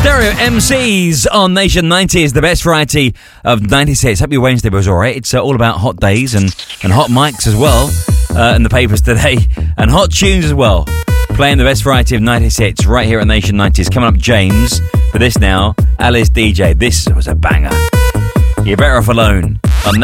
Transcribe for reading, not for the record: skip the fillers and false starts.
Stereo MCs on Nation 90s, the best variety of 90s hits. Hope your Wednesday was alright. It's all about hot days and hot mics as well in the papers today, and hot tunes as well. Playing the best variety of 90s hits right here at Nation 90s. Coming up, James, for this now, Alice DJ. This was a banger. You're Better Off Alone.